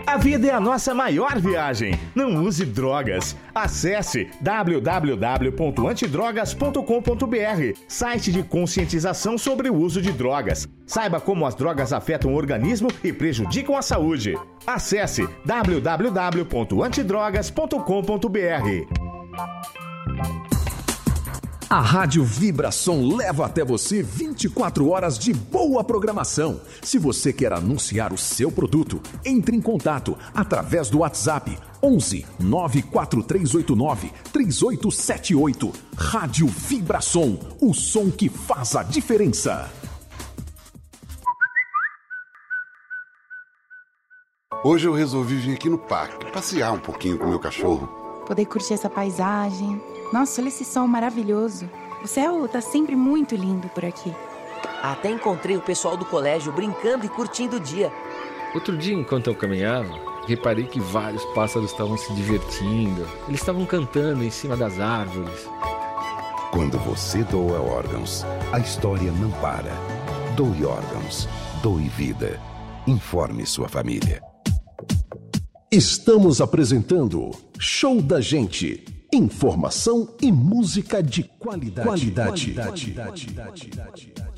A vida é a nossa maior viagem. Não use drogas. Acesse www.antidrogas.com.br, site de conscientização sobre o uso de drogas. Saiba como as drogas afetam o organismo e prejudicam a saúde. Acesse www.antidrogas.com.br. A Rádio Vibração leva até você 24 horas de boa programação. Se você quer anunciar o seu produto, entre em contato através do WhatsApp 11 94389 3878. Rádio Vibração, o som que faz a diferença. Hoje eu resolvi vir aqui no parque, passear um pouquinho com o meu cachorro. Poder curtir essa paisagem. Nossa, olha esse sol maravilhoso. O céu tá sempre muito lindo por aqui. Até encontrei o pessoal do colégio brincando e curtindo o dia. Outro dia, enquanto eu caminhava, reparei que vários pássaros estavam se divertindo. Eles estavam cantando em cima das árvores. Quando você doa órgãos, a história não para. Doe órgãos. Doe vida. Informe sua família. Estamos apresentando Show da Gente. Informação e música de qualidade.